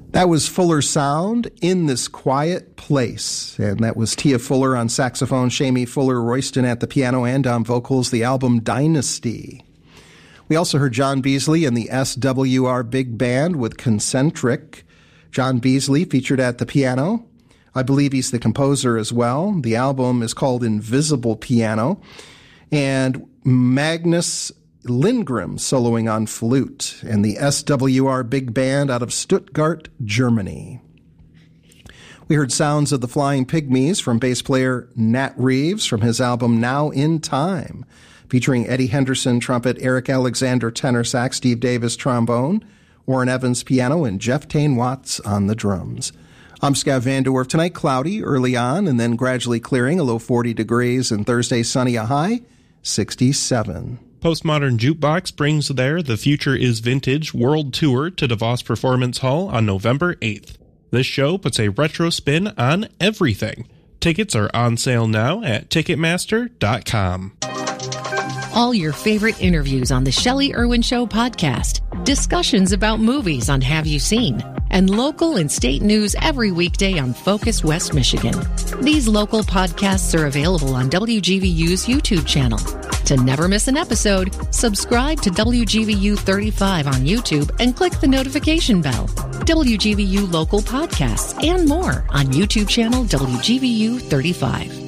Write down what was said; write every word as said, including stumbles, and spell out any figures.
That was Fuller Sound, In This Quiet Place. And that was Tia Fuller on saxophone, Shamie Fuller-Royston at the piano and on vocals, the album Dynasty. We also heard John Beasley and the S W R Big Band with Concentric. John Beasley featured at the piano. I believe he's the composer as well. The album is called Invisible Piano. And Magnus Lindgren soloing on flute, and the S W R Big Band out of Stuttgart, Germany. We heard sounds of the Flying Pygmies from bass player Nat Reeves from his album Now in Time, featuring Eddie Henderson trumpet, Eric Alexander tenor sax, Steve Davis trombone, Warren Evans piano, and Jeff Tain Watts on the drums. I'm Scott Van Der Werf. Tonight cloudy early on and then gradually clearing, a low forty degrees, and Thursday sunny, a high sixty-seven. Postmodern Jukebox brings their The Future is Vintage World Tour to DeVos Performance Hall on November eighth. This show puts a retro spin on everything. Tickets are on sale now at Ticketmaster dot com. All your favorite interviews on the Shelley Irwin Show podcast, discussions about movies on Have You Seen, and local and state news every weekday on Focus West Michigan. These local podcasts are available on W G V U's YouTube channel. To never miss an episode, subscribe to W G V U thirty-five on YouTube and click the notification bell. W G V U local podcasts and more on YouTube channel W G V U thirty-five.